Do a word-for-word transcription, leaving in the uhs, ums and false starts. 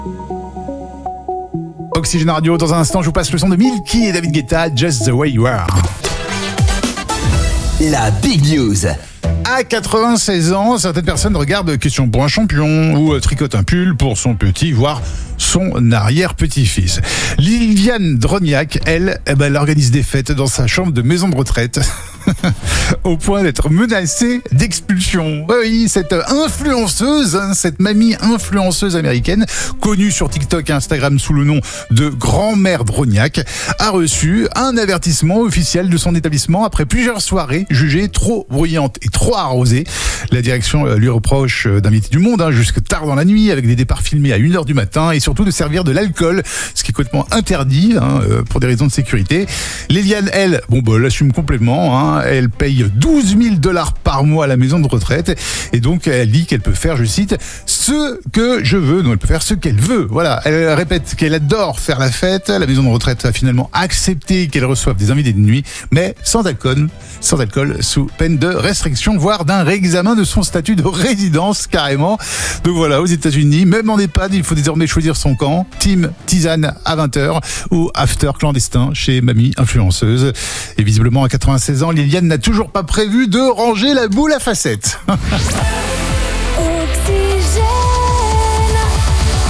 Oxygène Radio, dans un instant, je vous passe le son de Milky et David Guetta, Just the Way You Are. La Big News. À quatre-vingt-seize ans, certaines personnes regardent Question pour un champion ou tricotent un pull pour son petit, voire son arrière-petit-fils. Liliane Drognac, elle, eh ben, elle organise des fêtes dans sa chambre de maison de retraite. Au point d'être menacée d'expulsion. Oui, cette influenceuse, hein, cette mamie influenceuse américaine, connue sur TikTok et Instagram sous le nom de Grand-mère Drognac, a reçu un avertissement officiel de son établissement après plusieurs soirées jugées trop bruyantes et trop arrosées. La direction lui reproche d'inviter du monde hein, jusque tard dans la nuit, avec des départs filmés à une heure du matin, et surtout de servir de l'alcool, ce qui est complètement interdit hein, pour des raisons de sécurité. Liliane, elle, bon, bah, l'assume complètement. Hein, elle paye douze mille dollars par mois à la maison de retraite, et donc elle dit qu'elle peut faire, je cite, ce que je veux. Donc elle peut faire ce qu'elle veut. Voilà. Elle répète qu'elle adore faire la fête. La maison de retraite a finalement accepté qu'elle reçoive des invités de nuit, mais sans alcool, sans alcool, sous peine de restriction, voire d'un réexamen de son statut de résidence carrément. Donc voilà, aux États-Unis, même en EHPAD, il faut désormais choisir son camp. Team tisane à vingt heures ou after clandestin chez mamie influenceuse. Et visiblement à quatre-vingt-seize ans, Liliane n'a toujours pas prévu de ranger la boule à facettes.